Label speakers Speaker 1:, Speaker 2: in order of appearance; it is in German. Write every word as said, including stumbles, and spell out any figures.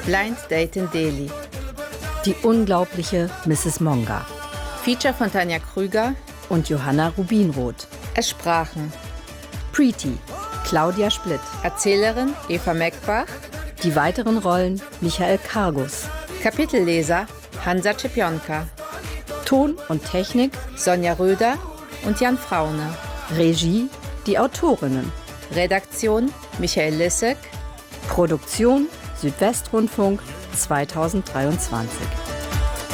Speaker 1: Blind Date in Delhi.
Speaker 2: Die unglaubliche Misses Monga.
Speaker 1: Feature von Tanja Krüger
Speaker 2: und Johanna Rubinroth.
Speaker 1: Es sprachen
Speaker 2: Preeti, Claudia Splitt.
Speaker 1: Erzählerin Eva Meckbach.
Speaker 2: Die weiteren Rollen Michael Kargus.
Speaker 1: Kapitelleser Hansa Czepionka.
Speaker 2: Ton und Technik
Speaker 1: Sonja Röder und Jan Fraune.
Speaker 2: Regie die Autorinnen.
Speaker 1: Redaktion Michael Lissek.
Speaker 2: Produktion Südwestrundfunk zweitausenddreiundzwanzig.